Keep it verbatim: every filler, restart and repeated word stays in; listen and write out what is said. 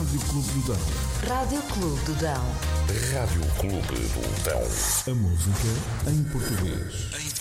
Rádio Clube do Dão. Rádio Clube do Dão. Rádio Clube do Dão. A música em português.